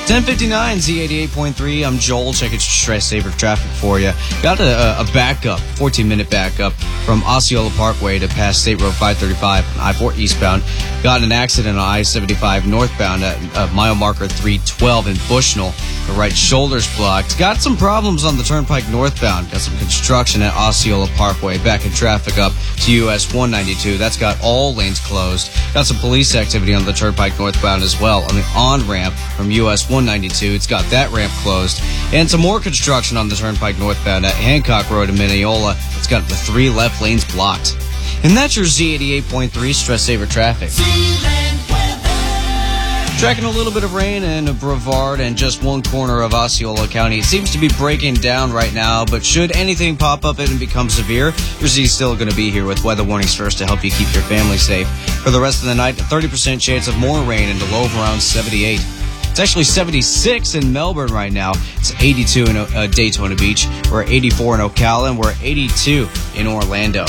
10:59 Z88.3. I'm Joel. Checking Stress Saver traffic for you. Got a backup, 14-minute backup from Osceola Parkway to past State Road 535 on I-4 eastbound. Got an accident on I-75 northbound at mile marker 312 in Bushnell. The right shoulder's blocked. Got some problems on the turnpike northbound. Got some construction at Osceola Parkway. Backing traffic up to US 192. That's got all lanes closed. Got some police activity on the turnpike northbound as well. On the on-ramp from US 192, it's got that ramp closed. And some more construction on the turnpike northbound at Hancock Road in Mineola. It's got the 3 left lanes blocked. And that's your Z88.3 Stress Saver traffic. Tracking a little bit of rain in Brevard and just one corner of Osceola County. It seems to be breaking down right now, but should anything pop up and become severe, your Z's still going to be here with weather warnings first to help you keep your family safe. For the rest of the night, a 30% chance of more rain and a low of around 78. It's actually 76 in Melbourne right now. It's 82 in Daytona Beach. We're at 84 in Ocala, and we're at 82 in Orlando.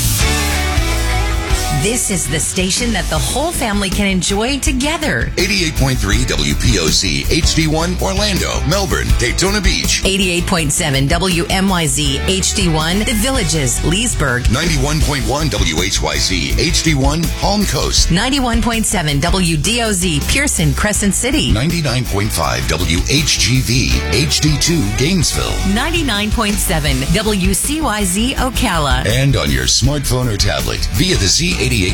This is the station that the whole family can enjoy together. 88.3 WPOC, HD1, Orlando, Melbourne, Daytona Beach. 88.7 WMYZ, HD1, The Villages, Leesburg. 91.1 WHYZ, HD1, Palm Coast. 91.7 WDOZ, Pearson, Crescent City. 99.5 WHGV, HD2, Gainesville. 99.7 WCYZ, Ocala. And on your smartphone or tablet via the Z88